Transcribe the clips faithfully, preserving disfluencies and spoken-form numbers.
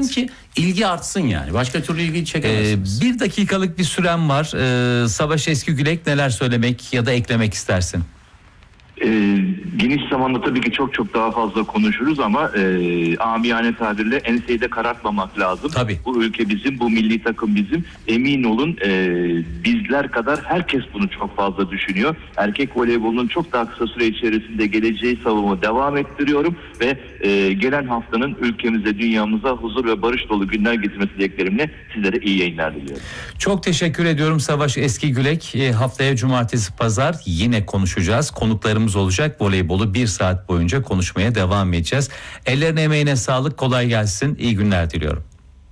evet. ki ilgi artsın yani. Başka türlü ilgi çekemezsiniz. Ee, bir dakikalık bir süren var. Ee, Savaş Eskigülek, neler söylemek ya da eklemek istersin? E, geniş zamanda tabii ki çok çok daha fazla konuşuruz ama e, amiyane tabirle enseyi de karartmamak lazım. Tabii. Bu ülke bizim, bu milli takım bizim. Emin olun e, bizler kadar herkes bunu çok fazla düşünüyor. Erkek voleybolunun çok daha kısa süre içerisinde geleceği savunumu devam ettiriyorum ve e, gelen haftanın ülkemize, dünyamıza huzur ve barış dolu günler getirmesi dileklerimle sizlere iyi yayınlar diliyorum. Çok teşekkür ediyorum Savaş Eskigülek. E, haftaya cumartesi pazar yine konuşacağız. Konuklarımız olacak. Voleybolu bir saat boyunca konuşmaya devam edeceğiz. Ellerine emeğine sağlık, kolay gelsin, iyi günler diliyorum.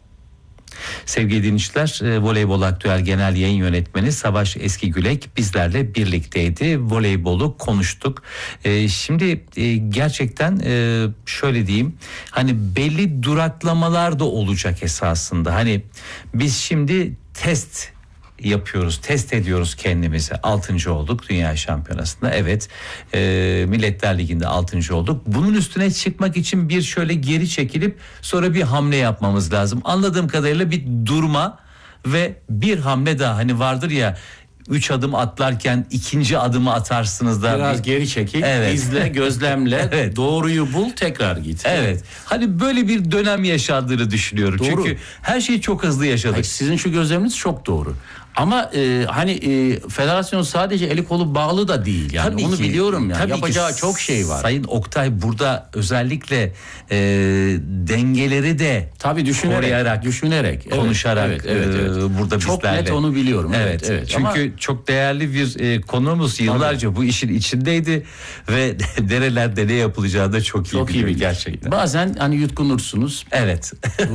Sevgili dinleyiciler, e, Voleybol Aktüel Genel Yayın Yönetmeni Savaş Eskigülek bizlerle birlikteydi. Voleybolu konuştuk. E, şimdi e, gerçekten e, şöyle diyeyim, hani belli duraklamalar da olacak esasında. Hani biz şimdi test yapıyoruz, test ediyoruz kendimizi. Altıncı olduk Dünya Şampiyonası'nda. Evet, e, Milletler Ligi'nde altıncı olduk. Bunun üstüne çıkmak için bir şöyle geri çekilip sonra bir hamle yapmamız lazım. Anladığım kadarıyla bir durma ve bir hamle daha. Hani vardır ya, üç adım atlarken ikinci adımı atarsınız da biraz bir... geri çekil, evet. izle, gözlemle, evet. doğruyu bul, tekrar git. Evet. evet. Hani böyle bir dönem yaşandığını düşünüyorum. Doğru. Çünkü her şeyi çok hızlı yaşadık. Hayır, sizin şu gözleminiz çok doğru. Ama e, hani e, federasyon sadece eli kolu bağlı da değil yani. Tabii onu ki, biliyorum yani. tabii Yapacağı ki, çok şey var. Sayın Oktay burada özellikle e, dengeleri de tabii düşünerek, koruyarak, düşünerek, konuşarak evet, evet, evet, evet. E, burada çok bizlerle. net onu biliyorum. Evet. evet, evet. Çünkü Ama... çok değerli bir e, konuğumuz, yıllarca tabii. bu işin içindeydi ve nerelerde ne yapılacağı da çok iyi çok biliyor iyi gerçekten. Bazen hani yutkunursunuz. Evet.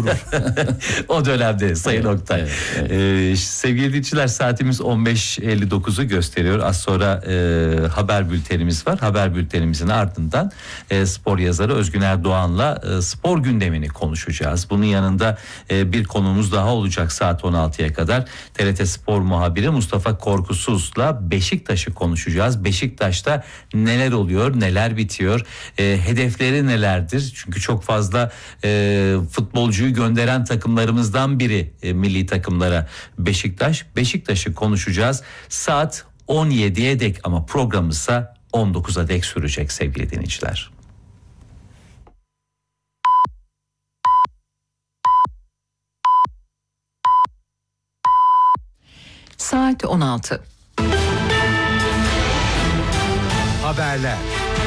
O dönemde Sayın evet, Oktay. Evet, evet. E, sevgili dinleyiciler, saatimiz on beş elli dokuzu gösteriyor. Az sonra e, haber bültenimiz var. Haber bültenimizin ardından e, spor yazarı Özgün Erdoğan'la e, spor gündemini konuşacağız. Bunun yanında e, bir konuğumuz daha olacak saat on altıya kadar. T R T Spor muhabiri Mustafa Korkusuz'la Beşiktaş'ı konuşacağız. Beşiktaş'ta neler oluyor, neler bitiyor, e, hedefleri nelerdir? Çünkü çok fazla e, futbolcuyu gönderen takımlarımızdan biri e, milli takımlara Beşiktaş. Beşiktaş'ı konuşacağız. Saat on yediye dek ama programımızsa on dokuza dek sürecek sevgili dinleyiciler. Saat on altı. Haberler.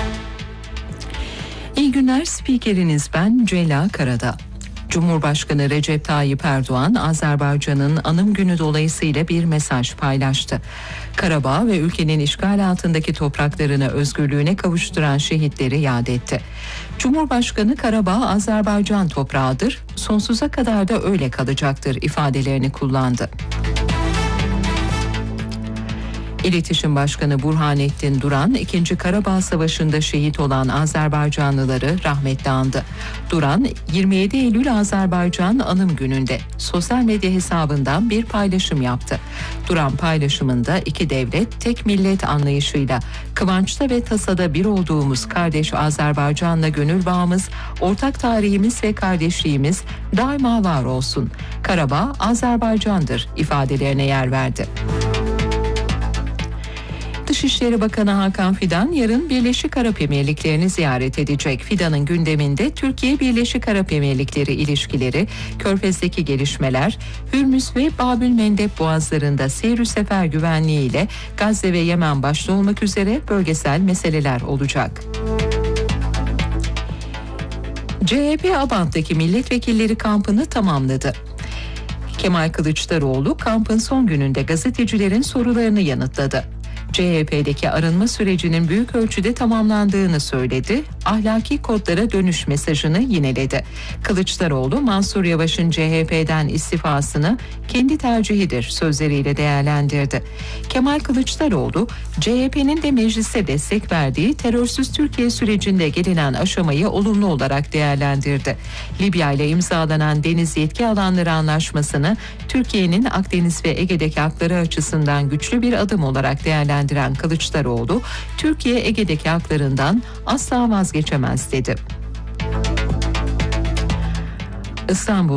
İyi günler, spikeriniz ben Ceyla Karadağ. Cumhurbaşkanı Recep Tayyip Erdoğan, Azerbaycan'ın anım günü dolayısıyla bir mesaj paylaştı. Karabağ ve ülkenin işgal altındaki topraklarını özgürlüğüne kavuşturan şehitleri yad etti. Cumhurbaşkanı, Karabağ Azerbaycan toprağıdır, sonsuza kadar da öyle kalacaktır ifadelerini kullandı. İletişim Başkanı Burhanettin Duran, ikinci. Karabağ Savaşı'nda şehit olan Azerbaycanlıları rahmetle andı. Duran, yirmi yedi Eylül Azerbaycan Anım Günü'nde sosyal medya hesabından bir paylaşım yaptı. Duran paylaşımında iki devlet, tek millet anlayışıyla kıvançta ve tasada bir olduğumuz kardeş Azerbaycan'la gönül bağımız, ortak tarihimiz ve kardeşliğimiz daima var olsun. Karabağ Azerbaycan'dır ifadelerine yer verdi. Dışişleri Bakanı Hakan Fidan yarın Birleşik Arap Emirlikleri'ni ziyaret edecek. Fidan'ın gündeminde Türkiye Birleşik Arap Emirlikleri ilişkileri, Körfez'deki gelişmeler, Hürmüz ve Babülmendeb boğazlarında seyir sefer güvenliği ile Gazze ve Yemen başta olmak üzere bölgesel meseleler olacak. C H P Abant'taki milletvekilleri kampını tamamladı. Kemal Kılıçdaroğlu kampın son gününde gazetecilerin sorularını yanıtladı. C H P'deki arınma sürecinin büyük ölçüde tamamlandığını söyledi. Ahlaki kodlara dönüş mesajını yineledi. Kılıçdaroğlu, Mansur Yavaş'ın C H P'den istifasını kendi tercihidir sözleriyle değerlendirdi. Kemal Kılıçdaroğlu, C H P'nin de mecliste destek verdiği terörsüz Türkiye sürecinde gelinen aşamayı olumlu olarak değerlendirdi. Libya ile imzalanan deniz yetki alanları anlaşmasını Türkiye'nin Akdeniz ve Ege'deki hakları açısından güçlü bir adım olarak değerlendiren Kılıçdaroğlu, Türkiye Ege'deki haklarından asla vazgeçemez dedi. İstanbul